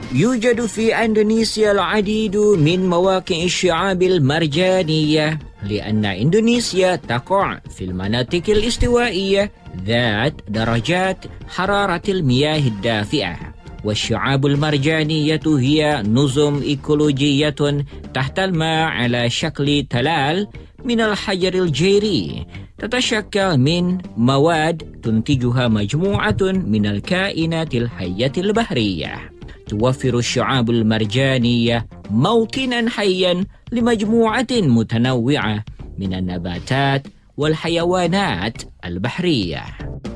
يوجد في إندونيسيا العديد من مواقع الشعاب المرجانية، لأن إندونيسيا تقع في المناطق الاستوائية ذات درجات حرارة المياه الدافئة. والشعاب المرجانية هي نظم إيكولوجية تحت الماء على شكل تلال من الحجر الجيري، تتشكل من مواد تنتجها مجموعة من الكائنات الحية البحرية. توفر الشعاب المرجانية موطنا حيا لمجموعة متنوعة من النباتات والحيوانات البحرية.